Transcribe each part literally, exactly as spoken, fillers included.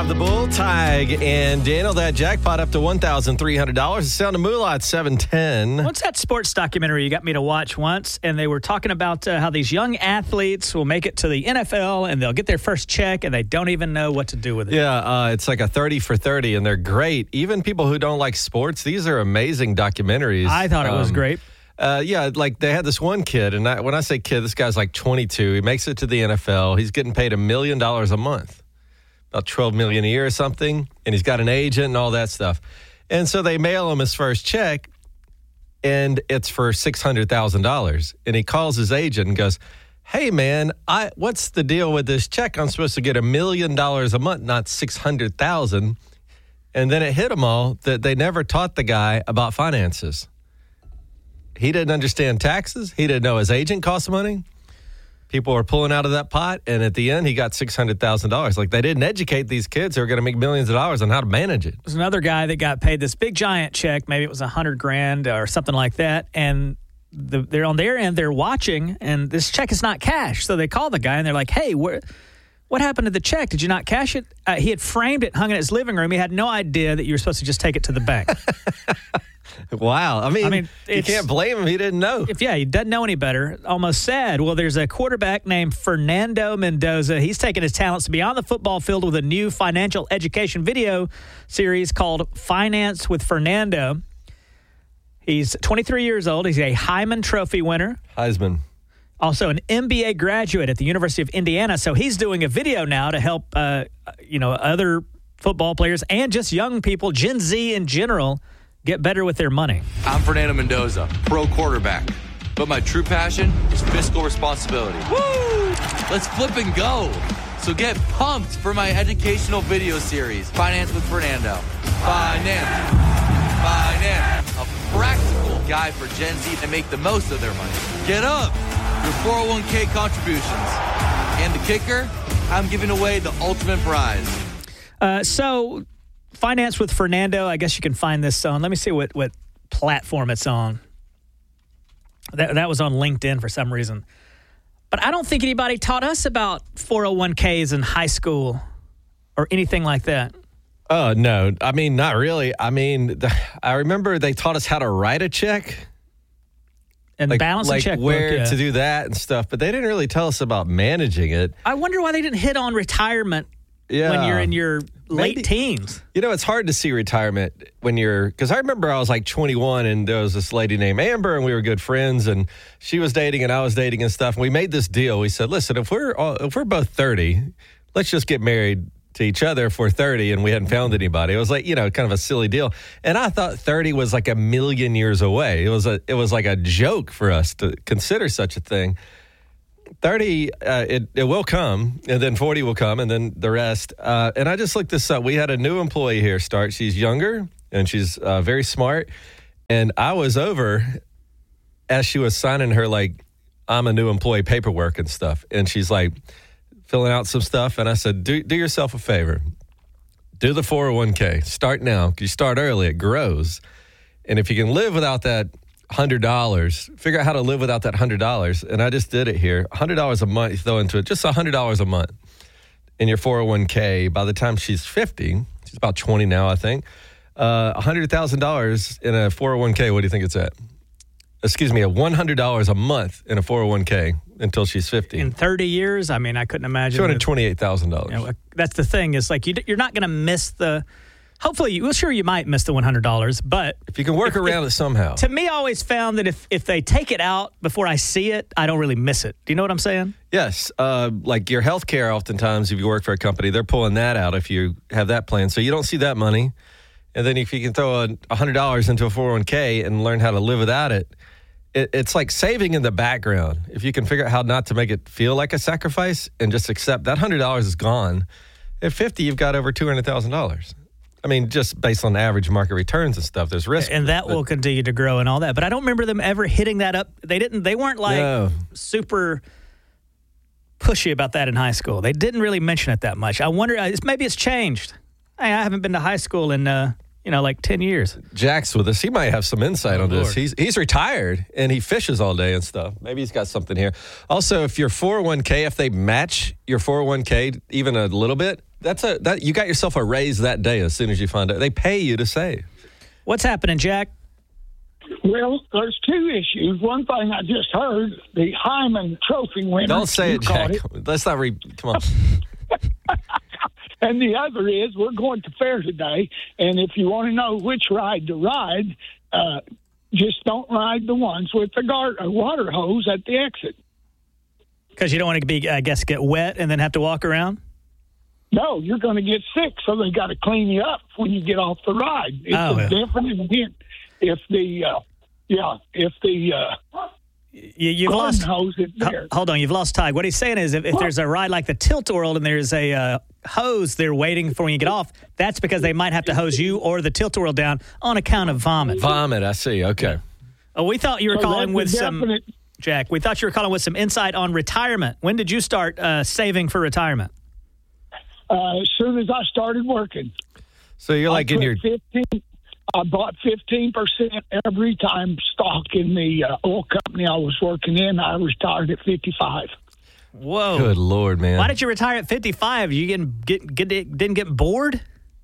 Bob the Bull, Tig, and Daniel. That jackpot up to one thousand three hundred dollars. The Sound of Moolah at seven ten. What's that sports documentary you got me to watch once? And they were talking about uh, how these young athletes will make it to the N F L and they'll get their first check and they don't even know what to do with it. Yeah, uh, it's like a thirty for thirty, and they're great. Even people who don't like sports, these are amazing documentaries. I thought it was Um, great. Uh, yeah, like they had this one kid, and I, when I say kid, this guy's like twenty-two. He makes it to the N F L. He's getting paid a million dollars a month, about twelve million dollars a year or something, and he's got an agent and all that stuff. And so they mail him his first check, and it's for six hundred thousand dollars. And he calls his agent and goes, hey, man, I what's the deal with this check? I'm supposed to get a million dollars a month, not six hundred thousand dollars. And then it hit them all that they never taught the guy about finances. He didn't understand taxes. He didn't know his agent cost money. People were pulling out of that pot, and at the end, he got six hundred thousand dollars. Like, they didn't educate these kids who are going to make millions of dollars on how to manage it. There's another guy that got paid this big giant check. Maybe it was a hundred grand or something like that. And the, they're on their end, they're watching, and this check is not cash. So they call the guy, and they're like, hey, where, what happened to the check? Did you not cash it? Uh, he had framed it, hung it in his living room. He had no idea that you were supposed to just take it to the bank. Wow. I mean, I mean you can't blame him. He didn't know. If Yeah, he doesn't know any better. Almost sad. Well, there's a quarterback named Fernando Mendoza. He's taken his talents beyond the football field with a new financial education video series called Finance with Fernando. He's twenty-three years old. He's a Heisman Trophy winner. Heisman. Also an M B A graduate at the University of Indiana. So he's doing a video now to help, uh, you know, other football players and just young people, Gen Z in general, get better with their money. I'm Fernando Mendoza, pro quarterback. But my true passion is fiscal responsibility. Woo! Let's flip and go. So get pumped for my educational video series, Finance with Fernando. Finance. Finance. A practical guide for Gen Z to make the most of their money. Get up. Your four oh one k contributions. And the kicker, I'm giving away the ultimate prize. Uh, so... Finance with Fernando, I guess you can find this on. Let me see what, what platform it's on. That, that was on LinkedIn for some reason. But I don't think anybody taught us about four oh one k's in high school or anything like that. Oh, no. I mean, not really. I mean, the, I remember they taught us how to write a check. And like, balance like a checkbook. where yeah. to do that and stuff. But they didn't really tell us about managing it. I wonder why they didn't hit on retirement yeah. when you're in your late Maybe, teens. You know, it's hard to see retirement when you're, because I remember I was like twenty-one and there was this lady named Amber and we were good friends and she was dating and I was dating and stuff. And we made this deal. We said, listen, if we're all, if we're both thirty, let's just get married to each other if we're thirty and we hadn't found anybody. It was like, you know, kind of a silly deal. And I thought thirty was like a million years away. It was a, it was like a joke for us to consider such a thing. thirty, uh, it, it will come, and then forty will come, and then the rest. Uh, and I just looked this up. We had a new employee here start. She's younger, and she's uh, very smart. And I was over as she was signing her, like, I'm a new employee paperwork and stuff. And she's, like, filling out some stuff. And I said, do, do yourself a favor. Do the four oh one k. Start now. Because you start early, it grows. And if you can live without that one hundred dollars, figure out how to live without that one hundred dollars. And I just did it here. one hundred dollars a month, you throw into it, just one hundred dollars a month in your four oh one k. By the time she's fifty, she's about twenty now, I think, uh, one hundred thousand dollars in a four oh one k, what do you think it's at? Excuse me, a one hundred dollars a month in a four oh one k until she's fifty. In thirty years, I mean, I couldn't imagine. two hundred twenty-eight thousand dollars. You know, that's the thing. Is like you, you're not going to miss the... Hopefully, you, well, sure, you might miss the one hundred dollars, but... If you can work if, around if, it somehow. To me, I always found that if, if they take it out before I see it, I don't really miss it. Do you know what I'm saying? Yes. Uh, like your health care, oftentimes, if you work for a company, they're pulling that out if you have that plan. So you don't see that money. And then if you can throw a one hundred dollars into a four oh one k and learn how to live without it, it, it's like saving in the background. If you can figure out how not to make it feel like a sacrifice and just accept that one hundred dollars is gone, at fifty, you've got over two hundred thousand dollars. I mean, just based on average market returns and stuff, there's risk. And that but, will continue to grow and all that. But I don't remember them ever hitting that up. They didn't. They weren't like no. super pushy about that in high school. They didn't really mention it that much. I wonder, maybe it's changed. I haven't been to high school in, uh, you know, like ten years. Jack's with us. He might have some insight oh, on Lord. this. He's he's retired, and he fishes all day and stuff. Maybe he's got something here. Also, if your four oh one k, if they match your four oh one k even a little bit, That's a that you got yourself a raise that day as soon as you find out. They pay you to save. What's happening, Jack? Well, there's two issues. One thing I just heard, the Hyman Trophy winner. Don't say you it, Jack. it. Let's not read. Come on. And the other is we're going to fair today, and if you want to know which ride to ride, uh, just don't ride the ones with the guard, uh, water hose at the exit. Because you don't want to be, I guess, get wet and then have to walk around? No, you're going to get sick, so they got to clean you up when you get off the ride. It's Oh, a yeah. different event. If the, uh, yeah, if the uh, You, you've garden lost. hose is Ho- there. Hold on, you've lost Tig. What he's saying is if, if there's a ride like the Tilt-A-Whirl and there's a uh, hose there waiting for when you get off, that's because they might have to hose you or the Tilt-A-Whirl down on account of vomit. Vomit. I see. Okay. Oh, we thought you were So calling that's with a some, definite- Jack, we thought you were calling with some insight on retirement. When did you start uh, saving for retirement? Uh, as soon as I started working. So you're like I in put your. fifteen. I bought fifteen percent every time stock in the uh, oil company I was working in. I retired at fifty-five. Whoa. Good Lord, man. Why did you retire at fifty-five? You getting, get, get, didn't get bored?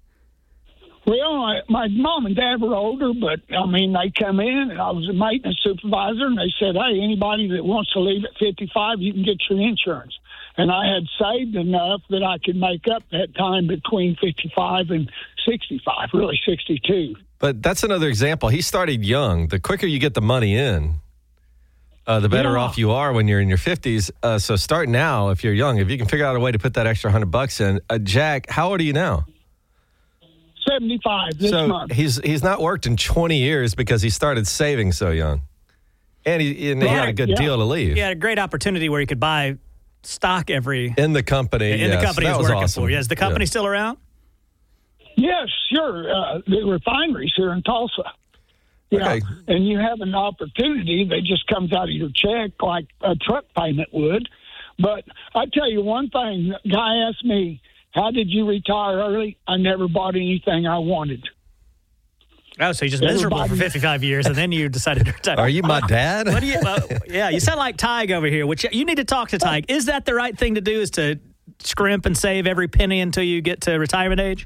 Well, I, my mom and dad were older, but I mean, they come in and I was a maintenance supervisor, and they said, "Hey, anybody that wants to leave at fifty-five, you can get your insurance." And I had saved enough that I could make up that time between fifty-five and sixty-five, really sixty-two. But that's another example. He started young. The quicker you get the money in, uh, the better Yeah. off you are when you're in your fifties. Uh, so start now if you're young. If you can figure out a way to put that extra hundred bucks in. Uh, Jack, how old are you now? seventy-five this so month. he's he's not worked in twenty years because he started saving so young, and he, and he had a Right, good yeah. deal to leave You had a great opportunity where you could buy stock every in the company. in yes, the company that he's was working awesome. for. Yeah, is the company Yeah. still around? Yes, sure. Uh, the refineries here in Tulsa. Yeah, Okay. and you have an opportunity that just comes out of your check like a truck payment would. But I tell you one thing, the guy asked me, "How did you retire early?" I never bought anything I wanted. Oh, so you're just miserable for Everybody- fifty-five years, and then you decided to retire. Are you my dad? What do you? Uh, yeah, you sound like Tig over here. Which you need to talk to Tig. Is that the right thing to do? Is to scrimp and save every penny until you get to retirement age?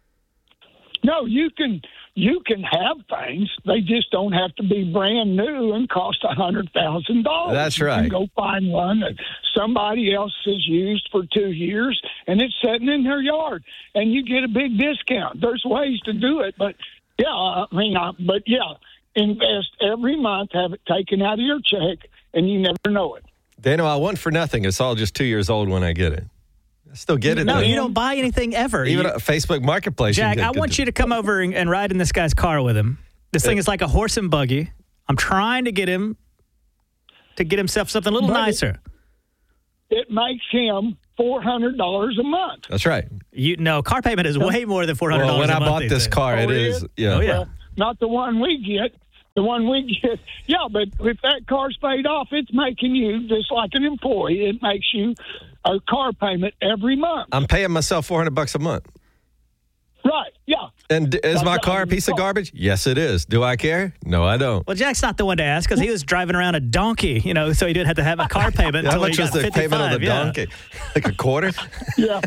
No, you can you can have things. They just don't have to be brand new and cost a hundred thousand dollars. That's You right. can go find one that somebody else has used for two years, and it's sitting in their yard, and you get a big discount. There's ways to do it, but yeah, I mean, I, but yeah, invest every month, have it taken out of your check, and you never know it. Dano, I want for nothing. It's all just two years old when I get it. I still get it. No, though. you don't buy anything ever. Even You- a Facebook Marketplace. Jack, you I can get want good- you to come over and, and ride in this guy's car with him. This thing is like a horse and buggy. I'm trying to get him to get himself something a little But it- nicer. It makes him four hundred dollars a month. That's right. You no car payment is way more than four hundred Well, dollars. when a I month bought these this days. car, Oh, it it is. is? Yeah. Oh, yeah. Well, not the one we get. The one we get, yeah, but if that car's paid off, it's making you, just like an employee, it makes you a car payment every month. I'm paying myself four hundred bucks a month. Right, yeah. And d- is That's my not car a your piece of fault. garbage? Yes, it is. Do I care? No, I don't. Well, Jack's not the one to ask because he was driving around a donkey, you know, so he didn't have to have a car payment How until he much got was the payment on the fifty-five, yeah. donkey? Like a quarter? Yeah.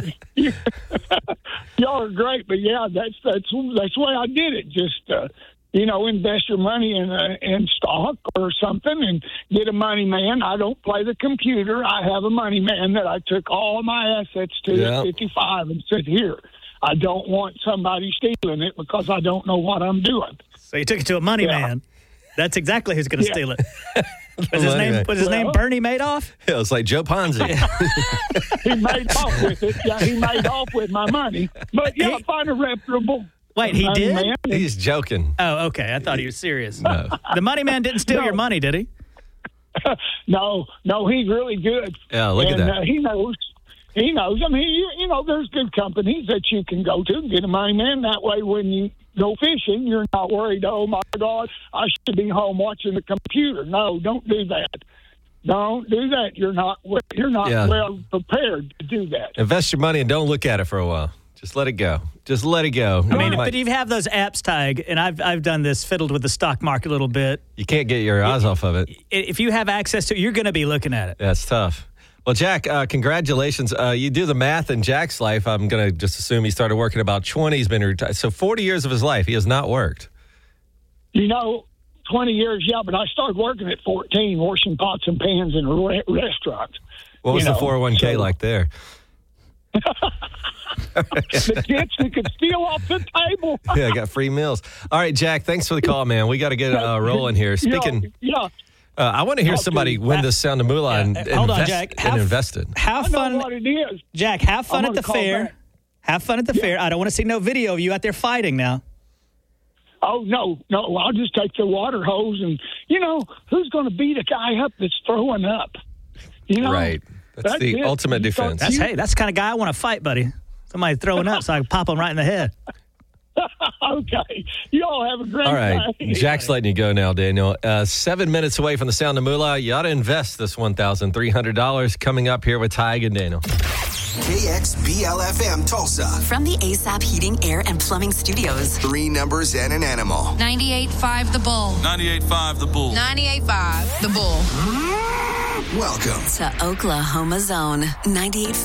Y'all are great, but yeah, that's that's that's the way I did it. Just uh, you know, invest your money in uh, in stock or something, and get a money man. I don't play the computer. I have a money man that I took all my assets to Yeah. at fifty-five and said, "Here, I don't want somebody stealing it because I don't know what I'm doing." So he took it to a money Yeah. man. That's exactly who's going to Yeah. steal it. Was his Money name man. was his name Well- Bernie Madoff? Yeah, it's like Joe Ponzi. He made off with it. Yeah, he made off with my money. But yeah, find a reputable. Wait, he money did? man. He's joking. Oh, okay. I thought he was serious. No. The money man didn't steal No. your money, did he? No, no, he's really good. Yeah, look at and, that. Uh, he knows. He knows. I mean, you, you know, there's good companies that you can go to and get a money man. That way, when you go fishing, you're not worried, oh, my God, I should be home watching the computer. No, don't do that. Don't do that. You're not You're not Yeah. well prepared to do that. Invest your money and don't look at it for a while. Just let it go. Just let it go. I mean, you, might- but you have those apps, Tig, and I've I've done this, fiddled with the stock market a little bit. you can't get your eyes off of it. I- If you have access to it, you're going to be looking at it. That's tough. Well, Jack, uh, congratulations. Uh, you do the math in Jack's life. I'm going to just assume he started working about twenty. He's been retired. So forty years of his life, he has not worked. You know, twenty years, yeah, but I started working at fourteen, washing pots and pans in a re- restaurant. What was you the know, four oh one k so- like there? The kids that could steal off the table. Yeah, I got free meals. All right, Jack, thanks for the call, man. We got to get uh, rolling here. Speaking, You know, yeah. uh, I want to hear somebody win this Sound of Moolah and, Yeah, hold on, invest, Jack. and Have- invested. Have I know fun, what it is. Jack. Have fun I'm at the gonna call fair. back. Have fun at the fair. I don't want to see no video of you out there fighting now. Oh, no, no, I'll just take the water hose and, you know, who's going to beat a guy up that's throwing up? You know? Right. That's, That's the it. ultimate You thought defense. That's hey, that's the kind of guy I want to fight, buddy. Somebody throwing up so I can pop him right in the head. Okay. You all have a great All right. day. Jack's letting you go now, Daniel. Uh, seven minutes away from the Sound of Moolah. You ought to invest this one thousand three hundred dollars coming up here with Tig and Daniel. K X B L F M Tulsa. From the A S A P Heating, Air, and Plumbing Studios. Three numbers and an animal. ninety-eight point five The Bull. ninety-eight point five The Bull. ninety-eight point five The Bull. Welcome To Oklahoma's Own ninety-eight.